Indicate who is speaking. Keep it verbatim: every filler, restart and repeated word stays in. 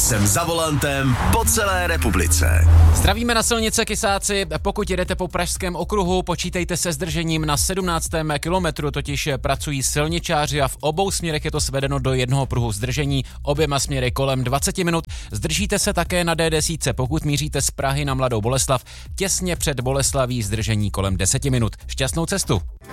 Speaker 1: Jsem za volantem po celé republice.
Speaker 2: Zdravíme na silnice, kysáci. Pokud jedete po Pražském okruhu, počítejte se zdržením na sedmnáctém kilometru, totiž pracují silničáři a v obou směrech je to svedeno do jednoho pruhu zdržení, oběma směry kolem dvacet minut. Zdržíte se také na D deset, pokud míříte z Prahy na Mladou Boleslav, těsně před Boleslaví zdržení kolem deset minut. Šťastnou cestu.